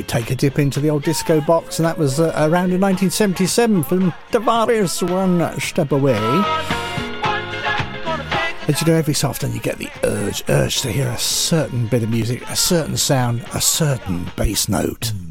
take a dip into the old disco box, and that was around in 1977 from Tavares, One Step Away. As you know, every so often you get the urge to hear a certain bit of music, a certain sound, a certain bass note.